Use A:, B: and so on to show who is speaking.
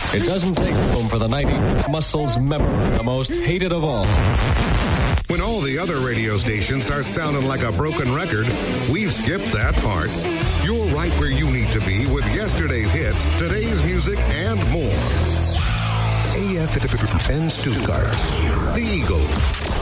A: It doesn't take room for the 90s muscles memory, the most hated of all.
B: When all the other radio stations start sounding like a broken record, we've skipped that part. You're right where you need to be with yesterday's hits, today's music, and more. AF and Stuttgart, the Eagle.